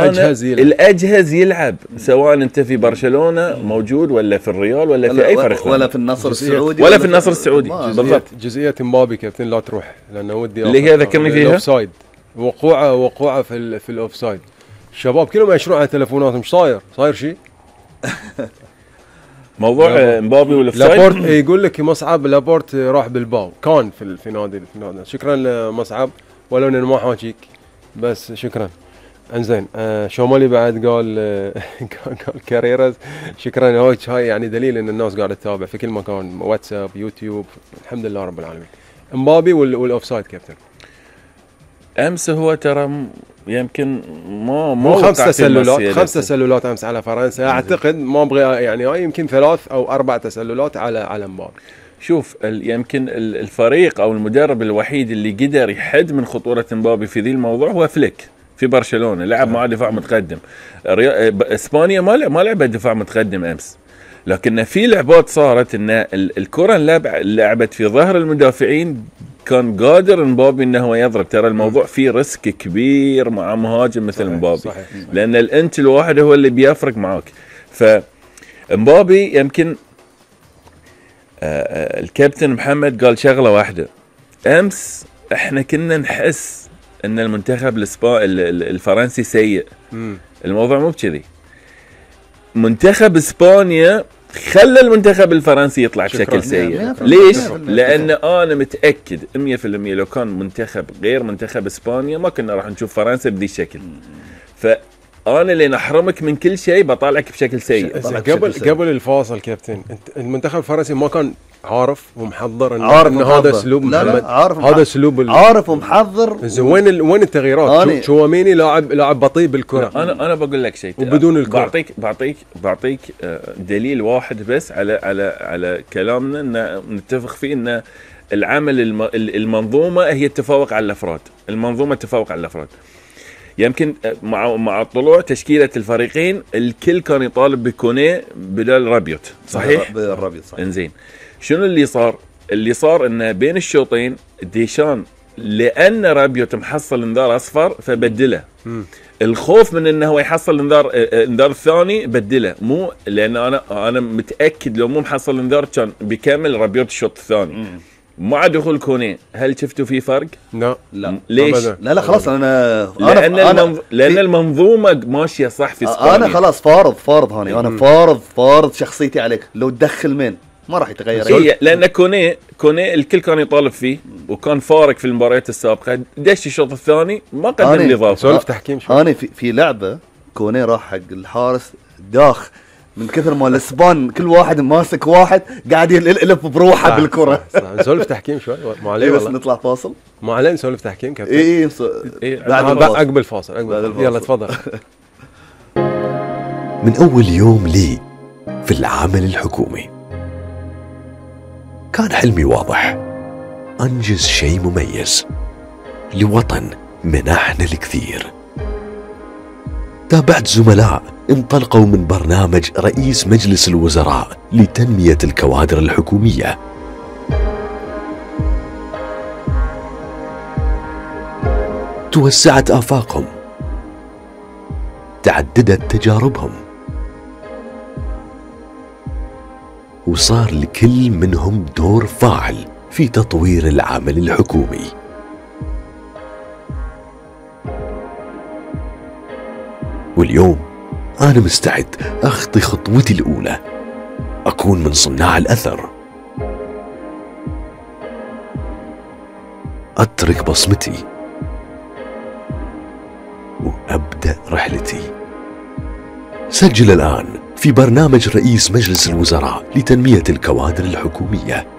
الأجهز يلعب سواء أنت في برشلونة موجود ولا في الريال ولا في أي فريق ولا في النصر السعودي ولا في النصر السعودي. بالضبط. جزئية مبابي كابتن لا تروح لأنه ودي اللي هي ذكرني فيها الأوفسايد، وقوعه في الأوفسايد. الشباب كلهم يشرون على تلفوناتهم، مش صاير شيء. موضوع مبابي والاوفسايد. لابورت يقول لك مصعب لابورت راح بالباو كان في نادي شكرا لمصعب ولو انه ما حاجيك بس شكرا. انزين شومالي بعد قال كاريرز شكرا. هاي يعني دليل ان الناس قاعده تتابع في كل مكان، واتساب يوتيوب، الحمد لله رب العالمين. مبابي والاوفسايد كابتن امس هو ترى يمكن مو 5 تسللات امس على فرنسا اعتقد، ما ابغى يعني هاي يمكن 3 أو 4 تسللات على مبابي. شوف يمكن الفريق او المدرب الوحيد اللي قدر يحد من خطوره مبابي في ذي الموضوع هو فليك في برشلونه، لعب مع دفاع متقدم. اسبانيا ما لعبت دفاع متقدم امس، لكن في لعبات صارت ان الكره لعبت في ظهر المدافعين، كان قادر مبابي انه هو يضرب. ترى الموضوع فيه ريسك كبير مع مهاجم مثل مبابي، لان الانت الواحد هو اللي بيفرق معاك. فمبابي يمكن الكابتن محمد قال شغله واحده امس، احنا كنا نحس ان المنتخب الفرنسي سيء. الموضوع مو بكذي. منتخب اسبانيا خلى المنتخب الفرنسي يطلع بشكل سيء. ليش؟ لأن أنا متأكد 100% لو كان منتخب غير منتخب إسبانيا ما كنا راح نشوف فرنسا بذي الشكل. فأنا اللي نحرمك من كل شيء بطالعك بشكل سيء. قبل الفاصل كابتن، المنتخب الفرنسي ما كان عارف ومحضر إن هذا أسلوب محمد، هذا أسلوب عارف ومحضر. وين التغييرات؟ شواميني لاعب بطيء بالكرة. أنا بقول لك شيء وبدون الكرة. بعطيك دليل واحد بس على كلامنا إن نتفق فيه إن العمل المنظومة هي التفوق على الأفراد. المنظومة تفوق على الأفراد. يمكن مع طلوع تشكيلة الفريقين الكل كان يطالب بكونيه بدل رابيوت، صحيح؟ بالرابيوت صحيح. انزين شنو اللي صار؟ اللي صار انه بين الشوطين ديشان لان رابيوت محصل انذار اصفر فبدله. الخوف من انه هو يحصل انذار ثاني بدله، مو لان انا متاكد لو مو محصل انذار كان بيكمل رابيوت الشوط الثاني. مع دخول كوني هل شفتوا في فرق؟ لا. ليش؟ لا خلاص لأن المنظومة ماشية صح في اسبانيا. انا خلاص فارض هاني، انا فارض شخصيتي عليك. لو تدخل مين ما راح يتغير. لأن كوني الكل كان يطالب فيه وكان فارق في المباريات السابقة. دش الشوط الثاني ما قدم لي إضافة. سولف تحكيم شوي. انا في لعبة كوني راح حق الحارس داخ من كثر ما الاسبان كل واحد ماسك واحد قاعد يلف بروحه بالكره. نسولف تحكيم شوي ما عليه بس نطلع فاصل. ما عليه نسولف تحكيم كابتن. اي عقب الفاصل. يلا تفضل. من اول يوم لي في العمل الحكومي كان حلمي واضح، انجز شيء مميز لوطن منحنا الكثير. تابعت زملاء انطلقوا من برنامج رئيس مجلس الوزراء لتنمية الكوادر الحكومية. توسعت آفاقهم، تعددت تجاربهم، وصار لكل منهم دور فاعل في تطوير العمل الحكومي. واليوم أنا مستعد أخطي خطوتي الأولى، أكون من صناع الأثر، أترك بصمتي وأبدأ رحلتي. سجل الآن في برنامج رئيس مجلس الوزراء لتنمية الكوادر الحكومية